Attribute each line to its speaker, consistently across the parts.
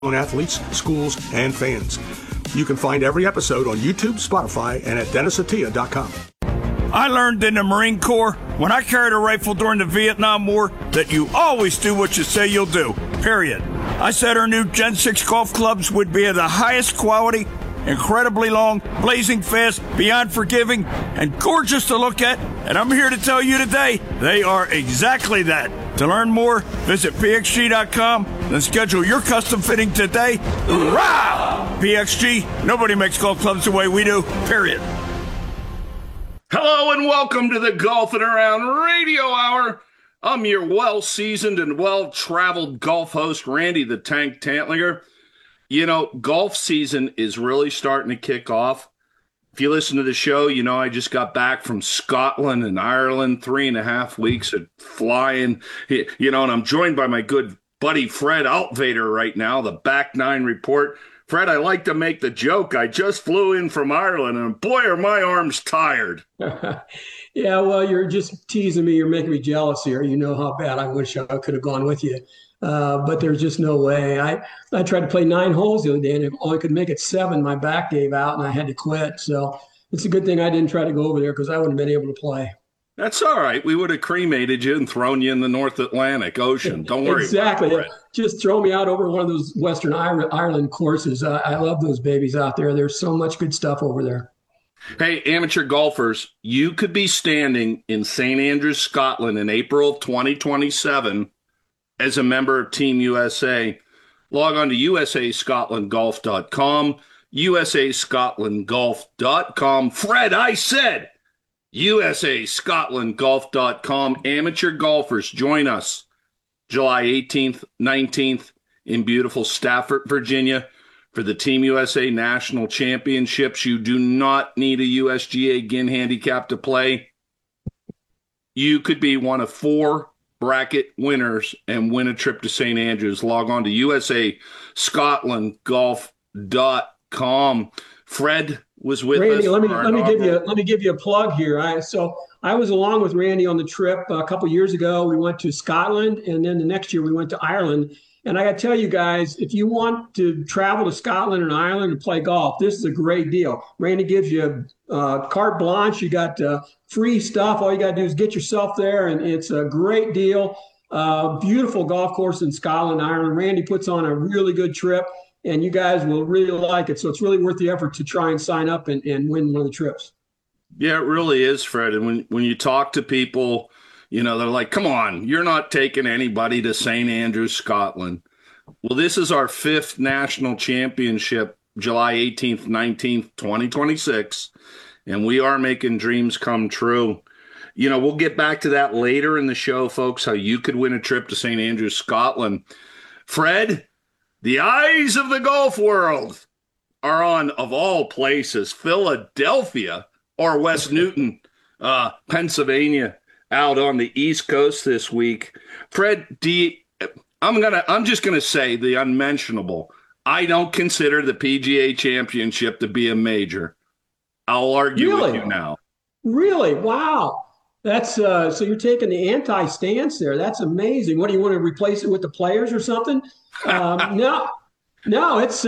Speaker 1: athletes, schools, and fans. You can find every episode on YouTube, Spotify, and at DennisAtia.com.
Speaker 2: I learned in the Marine Corps, when I carried a rifle during the Vietnam War, that you always do what you say you'll do, period. I said our new Gen 6 golf clubs would be of the highest quality, incredibly long, blazing fast, beyond forgiving, and gorgeous to look at. And I'm here to tell you today, they are exactly that. To learn more, visit pxg.com and schedule your custom fitting today. Hoorah! PXG, nobody makes golf clubs the way we do, period.
Speaker 3: Hello and welcome to the Golf and Around Radio Hour. I'm your well-seasoned and well-traveled golf host, Randy the Tank Tantlinger. You know, golf season is really starting to kick off. If you listen to the show, you know I just got back from Scotland and Ireland, 3.5 weeks of flying. You know, and I'm joined by my good buddy Fred Altvader right now, the Back Nine Report. Fred, I like to make the joke. I just flew in from Ireland, and boy, are my arms tired.
Speaker 4: Yeah, well, you're just teasing me. You're making me jealous here. You know how bad I wish I could have gone with you. But there's just no way. I tried to play 9 holes the other day, and if I could make it 7, my back gave out, and I had to quit. So it's a good thing I didn't try to go over there because I wouldn't have been able to play.
Speaker 3: That's all right. We would have cremated you and thrown you in the North Atlantic Ocean. Don't worry
Speaker 4: exactly.
Speaker 3: about it.
Speaker 4: Just throw me out over one of those Western Ireland courses. I love those babies out there. There's so much good stuff over there.
Speaker 3: Hey, amateur golfers, you could be standing in St. Andrews, Scotland in April of 2027 as a member of Team USA. Log on to usascotlandgolf.com, usascotlandgolf.com. Fred, I said usascotlandgolf.com. Amateur golfers, join us July 18th, 19th in beautiful Stafford, Virginia for the Team USA National Championships. You do not need a USGA GIN handicap to play. You could be one of 4 bracket winners and win a trip to St. Andrews. Log on to usascotlandgolf.com. Fred was with
Speaker 4: Randy,
Speaker 3: us.
Speaker 4: let me give you a plug here. I was along with Randy on the trip a couple years ago. We went to Scotland, and then the next year we went to Ireland. And I got to tell you guys, if you want to travel to Scotland and Ireland and play golf, this is a great deal. Randy gives you carte blanche. You got free stuff. All you got to do is get yourself there, and it's a great deal. Beautiful golf course in Scotland, Ireland. Randy puts on a really good trip, and you guys will really like it. So it's really worth the effort to try and sign up and win one of the trips.
Speaker 3: Yeah, it really is, Fred. And when you talk to people, you know, they're like, come on, you're not taking anybody to St. Andrews, Scotland. Well, this is our 5th national championship, July 18th, 19th, 2026, and we are making dreams come true. You know, we'll get back to that later in the show, folks, how you could win a trip to St. Andrews, Scotland. Fred, the eyes of the golf world are on, of all places, Philadelphia or West Newton, Pennsylvania, out on the East Coast this week. Fred, I'm just gonna say the unmentionable. I don't consider the PGA Championship to be a major. I'll argue with you now.
Speaker 4: Really? Wow. That's so you're taking the anti-stance there. That's amazing. What do you want to replace it with the Players or something? No, it's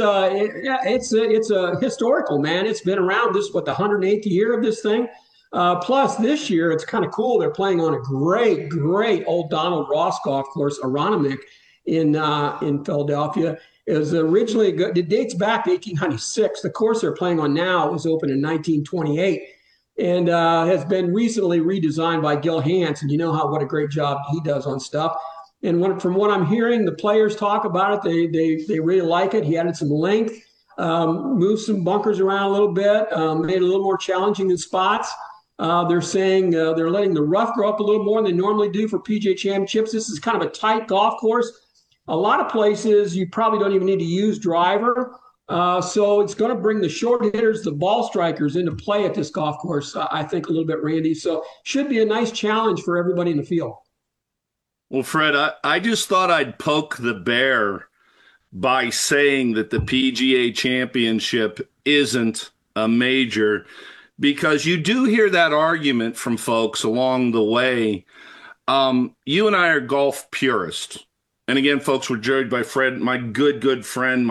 Speaker 4: a historical, man. It's been around the 108th year of this thing. Plus, this year, it's kind of cool. They're playing on a great old Donald Ross golf course, Aronimink, in Philadelphia. It was originally good. It dates back to 1896. The course they're playing on now was opened in 1928 and has been recently redesigned by Gil Hanse. And you know what a great job he does on stuff. And from what I'm hearing, the players talk about it. They really like it. He added some length, moved some bunkers around a little bit, made it a little more challenging in spots. They're saying they're letting the rough grow up a little more than they normally do for PGA Championships. This is kind of a tight golf course. A lot of places you probably don't even need to use driver. So it's going to bring the short hitters, the ball strikers into play at this golf course, I think, a little bit, Randy. So should be a nice challenge for everybody in the field.
Speaker 3: Well, Fred, I just thought I'd poke the bear by saying that the PGA Championship isn't a major, because you do hear that argument from folks along the way. You and I are golf purists. And again, folks, we're joined by Fred, my good friend,